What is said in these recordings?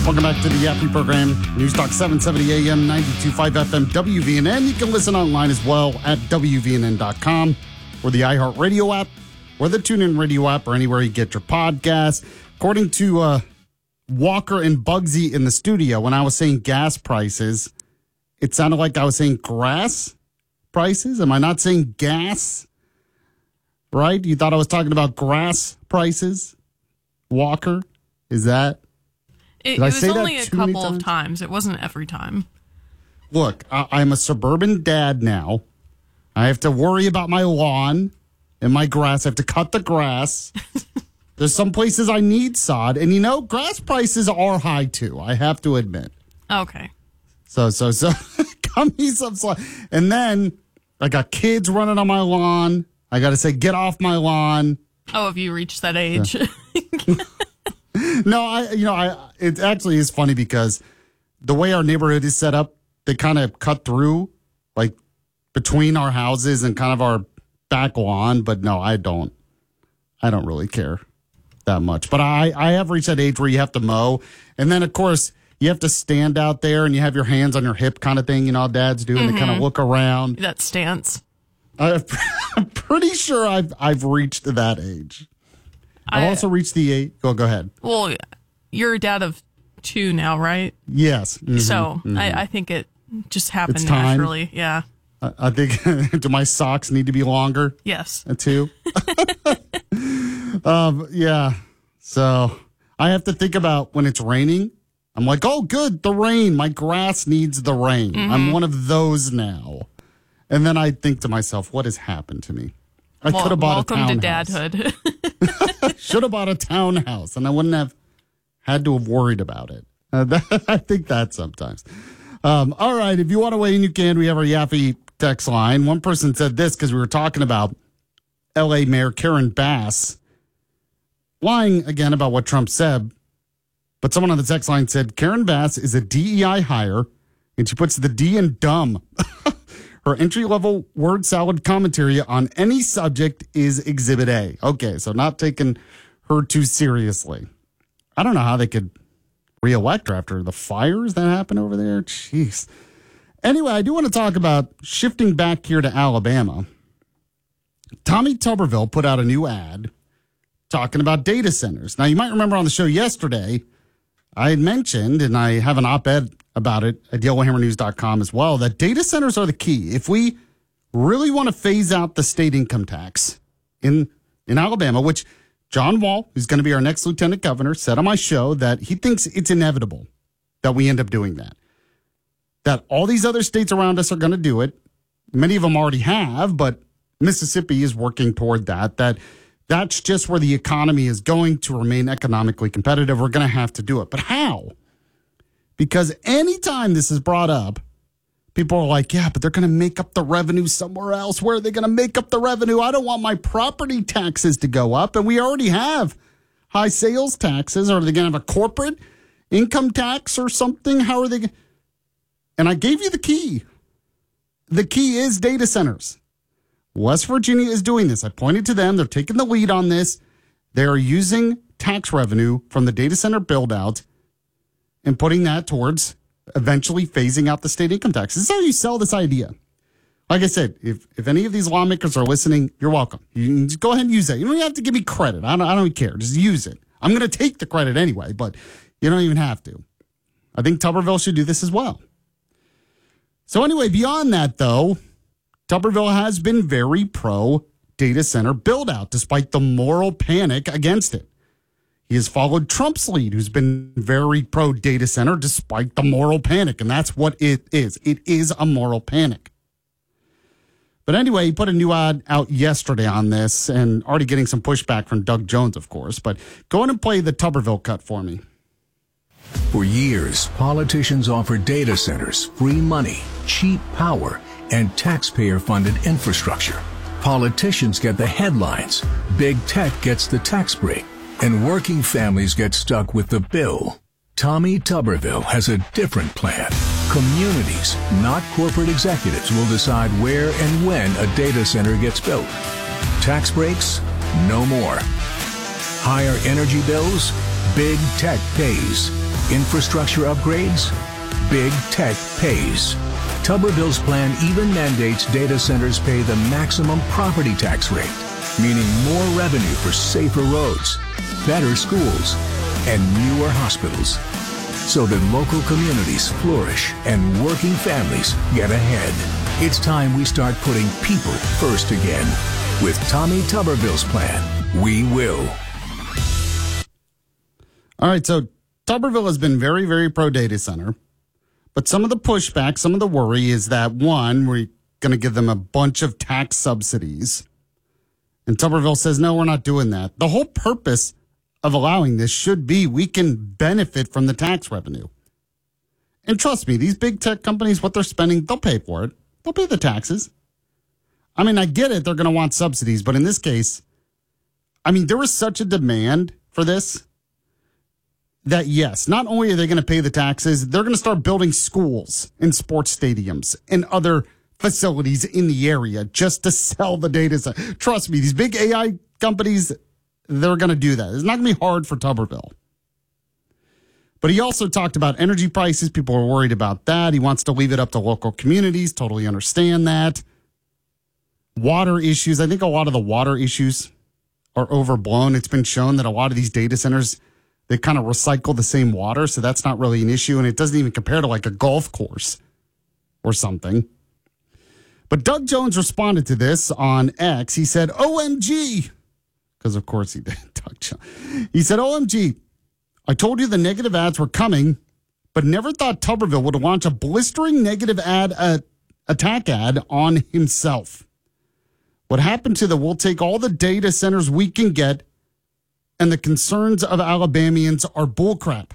Welcome back to the Yappy program. News Talk 770 AM, 92.5 FM, WVNN. You can listen online as well at WVNN.com or the iHeartRadio app or the TuneIn Radio app or anywhere you get your podcasts. According to Walker and Bugsy in the studio, when I was saying gas prices, it sounded like I was saying grass prices. Am I not saying gas? Right? You thought I was talking about grass prices? Walker? Is that? It was only a couple of times. It wasn't every time. Look, I'm a suburban dad now. I have to worry about my lawn and my grass. I have to cut the grass. There's some places I need sod. And, grass prices are high, too. I have to admit. Okay. So, cut me some slack. And then I got kids running on my lawn. I got to say, get off my lawn. Oh, have you reached that age? Yeah. No, it actually is funny because the way our neighborhood is set up, they kind of cut through, like, between our houses and kind of our back lawn. But no, I don't really care that much. But I have reached that age where you have to mow. And then, of course, you have to stand out there and you have your hands on your hip kind of thing, how dads do, and they kind of look around. That stance. I'm pretty sure I've reached that age. I've also reached the age. Go ahead. Well, you're a dad of 2 now, right? Yes. Mm-hmm, so I think it just happened naturally. Yeah. I think, do my socks need to be longer? Yes. 2? Yeah. So I have to think about when it's raining. I'm like, oh, good, the rain. My grass needs the rain. Mm-hmm. I'm one of those now. And then I think to myself, what has happened to me? I could have bought a townhouse. Welcome to dadhood. Should have bought a townhouse, and I wouldn't have had to have worried about it. I think that sometimes. All right, if you want to weigh in, you can. We have our Yaffy text line. One person said this because we were talking about L.A. Mayor Karen Bass lying again about what Trump said. But someone on the text line said Karen Bass is a DEI hire, and she puts the D in dumb. Her entry-level word salad commentary on any subject is Exhibit A. Okay, so not taking her too seriously. I don't know how they could reelect her after the fires that happened over there. Jeez. Anyway, I do want to talk about shifting back here to Alabama. Tommy Tuberville put out a new ad talking about data centers. Now, you might remember on the show yesterday, I had mentioned, and I have an op-ed about it at YellowHammerNews.com as well, that data centers are the key. If we really want to phase out the state income tax in Alabama, which John Wall, who's going to be our next lieutenant governor, said on my show that he thinks it's inevitable that we end up doing that. That all these other states around us are going to do it. Many of them already have, but Mississippi is working toward that. That's just where the economy is going to remain economically competitive. We're going to have to do it. But how? Because anytime this is brought up, people are like, yeah, but they're going to make up the revenue somewhere else. Where are they going to make up the revenue? I don't want my property taxes to go up. And we already have high sales taxes. Are they going to have a corporate income tax or something? How are they? And I gave you the key. The key is data centers. West Virginia is doing this. I pointed to them. They're taking the lead on this. They're using tax revenue from the data center build-out and putting that towards eventually phasing out the state income tax. This is how you sell this idea. Like I said, if any of these lawmakers are listening, you're welcome. You can just go ahead and use that. You don't even have to give me credit. I don't care. Just use it. I'm going to take the credit anyway, but you don't even have to. I think Tuberville should do this as well. So anyway, beyond that, though, Tuberville has been very pro data center build out despite the moral panic against it. He has followed Trump's lead, who's been very pro data center despite the moral panic. And that's what it is. It is a moral panic. But anyway, he put a new ad out yesterday on this and already getting some pushback from Doug Jones, of course. But go in and play the Tuberville cut for me. For years, politicians offered data centers free money, cheap power, and taxpayer-funded infrastructure. Politicians get the headlines, big tech gets the tax break, and working families get stuck with the bill. Tommy Tuberville has a different plan. Communities, not corporate executives, will decide where and when a data center gets built. Tax breaks? No more. Higher energy bills? Big tech pays. Infrastructure upgrades? Big tech pays. Tuberville's plan even mandates data centers pay the maximum property tax rate, meaning more revenue for safer roads, better schools, and newer hospitals, so that local communities flourish and working families get ahead. It's time we start putting people first again. With Tommy Tuberville's plan, we will. All right, so Tuberville has been very, very pro-data center. But some of the pushback, some of the worry is that, one, we're going to give them a bunch of tax subsidies. And Tuberville says, no, we're not doing that. The whole purpose of allowing this should be we can benefit from the tax revenue. And trust me, these big tech companies, what they're spending, they'll pay for it. They'll pay the taxes. I mean, I get it. They're going to want subsidies. But in this case, I mean, there was such a demand for this that, yes, not only are they going to pay the taxes, they're going to start building schools and sports stadiums and other facilities in the area just to sell the data center. Trust me, these big AI companies, they're going to do that. It's not going to be hard for Tuberville. But he also talked about energy prices. People are worried about that. He wants to leave it up to local communities. Totally understand that. Water issues. I think a lot of the water issues are overblown. It's been shown that a lot of these data centers, they kind of recycle the same water, so that's not really an issue, and it doesn't even compare to like a golf course or something. But Doug Jones responded to this on X. He said, OMG, because of course he did, Doug Jones. He said, OMG, I told you the negative ads were coming, but never thought Tuberville would launch a blistering negative attack ad on himself. What happened to the we'll take all the data centers we can get and the concerns of Alabamians are bullcrap.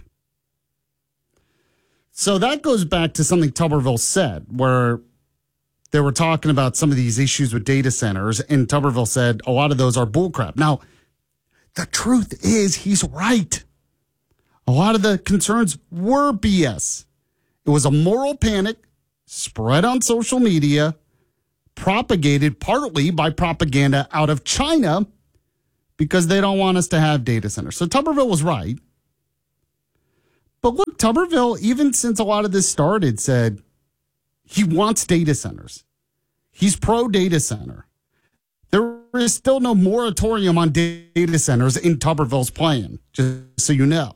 So that goes back to something Tuberville said, where they were talking about some of these issues with data centers, and Tuberville said a lot of those are bullcrap. Now, the truth is he's right. A lot of the concerns were BS. It was a moral panic spread on social media, propagated partly by propaganda out of China, because they don't want us to have data centers. So Tuberville was right. But look, Tuberville, even since a lot of this started, said he wants data centers. He's pro-data center. There is still no moratorium on data centers in Tuberville's plan, just so you know.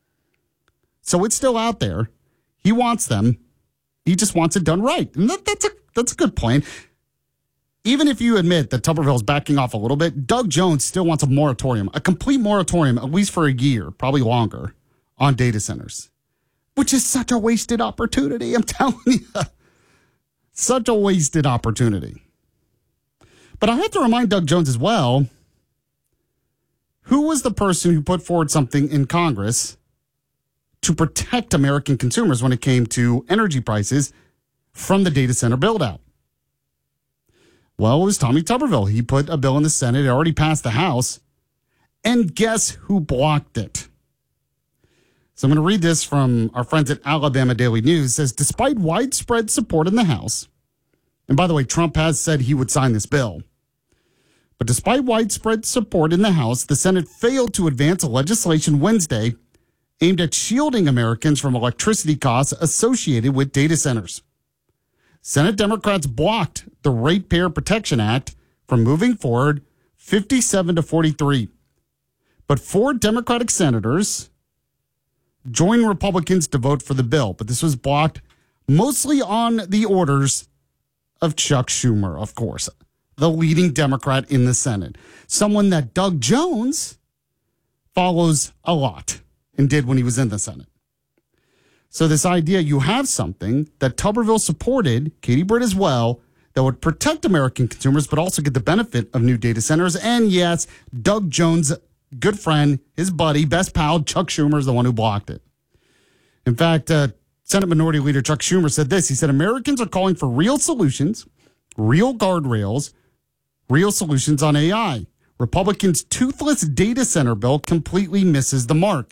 So it's still out there. He wants them. He just wants it done right. And that's a good plan. Even if you admit that Tuberville's backing off a little bit, Doug Jones still wants a moratorium, a complete moratorium, at least for a year, probably longer, on data centers, which is such a wasted opportunity. I'm telling you, such a wasted opportunity. But I have to remind Doug Jones as well, who was the person who put forward something in Congress to protect American consumers when it came to energy prices from the data center build-out? Well, it was Tommy Tuberville. He put a bill in the Senate. It already passed the House. And guess who blocked it? So I'm going to read this from our friends at Alabama Daily News. It says, despite widespread support in the House, and by the way, Trump has said he would sign this bill, but despite widespread support in the House, the Senate failed to advance a legislation Wednesday aimed at shielding Americans from electricity costs associated with data centers. Senate Democrats blocked the Ratepayer Protection Act from moving forward 57-43. But 4 Democratic senators joined Republicans to vote for the bill. But this was blocked mostly on the orders of Chuck Schumer, of course, the leading Democrat in the Senate. Someone that Doug Jones follows a lot and did when he was in the Senate. So this idea, you have something that Tuberville supported, Katie Britt as well, that would protect American consumers, but also get the benefit of new data centers. And yes, Doug Jones' good friend, his buddy, best pal, Chuck Schumer, is the one who blocked it. In fact, Senate Minority Leader Chuck Schumer said this. He said, Americans are calling for real solutions, real guardrails, real solutions on AI. Republicans' toothless data center bill completely misses the mark.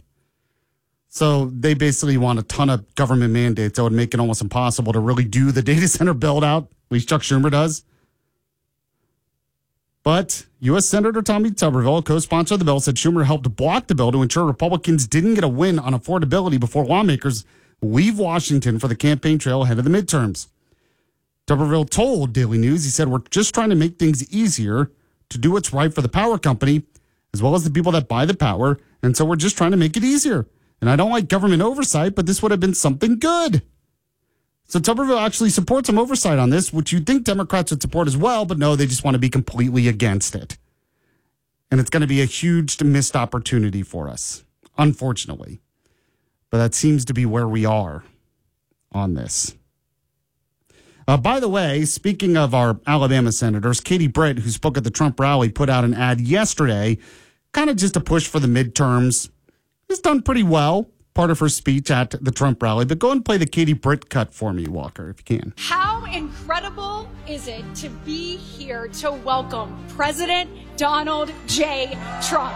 So they basically want a ton of government mandates that would make it almost impossible to really do the data center build out. At least Chuck Schumer does. But U.S. Senator Tommy Tuberville, co-sponsor of the bill, said Schumer helped block the bill to ensure Republicans didn't get a win on affordability before lawmakers leave Washington for the campaign trail ahead of the midterms. Tuberville told Daily News, he said, we're just trying to make things easier to do what's right for the power company, as well as the people that buy the power. And so we're just trying to make it easier. And I don't like government oversight, but this would have been something good. So Tuberville actually supports some oversight on this, which you'd think Democrats would support as well, but no, they just want to be completely against it. And it's going to be a huge missed opportunity for us, unfortunately. But that seems to be where we are on this. By the way, speaking of our Alabama senators, Katie Britt, who spoke at the Trump rally, put out an ad yesterday, kind of just a push for the midterms. It's done pretty well, part of her speech at the Trump rally. But go and play the Katie Britt cut for me, Walker, if you can. How incredible is it to be here to welcome President Donald J. Trump?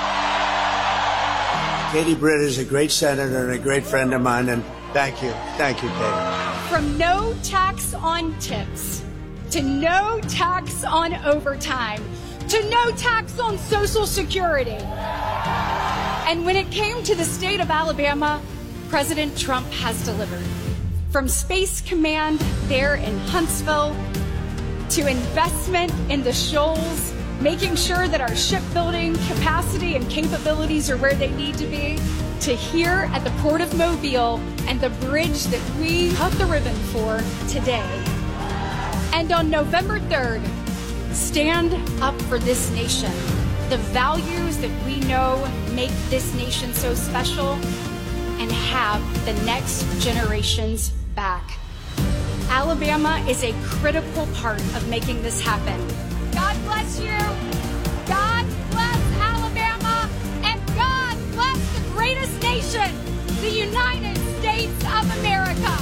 Katie Britt is a great senator and a great friend of mine, and thank you. Thank you, Katie. From no tax on tips, to no tax on overtime, to no tax on Social Security. And when it came to the state of Alabama, President Trump has delivered. From Space Command there in Huntsville, to investment in the Shoals, making sure that our shipbuilding capacity and capabilities are where they need to be, to here at the Port of Mobile and the bridge that we cut the ribbon for today. And on November 3rd, stand up for this nation, the values that we know make this nation so special, and have the next generations back. Alabama is a critical part of making this happen. God bless you. God bless Alabama. And God bless the greatest nation, the United States of America.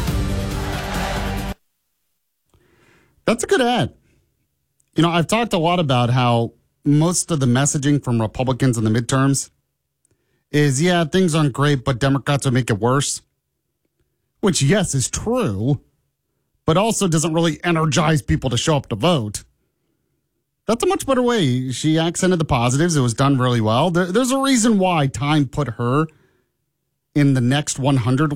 That's a good ad. You know, I've talked a lot about how most of the messaging from Republicans in the midterms is, yeah, things aren't great, but Democrats will make it worse. Which, yes, is true, but also doesn't really energize people to show up to vote. That's a much better way. She accented the positives. It was done really well. There's a reason why Time put her in the next 100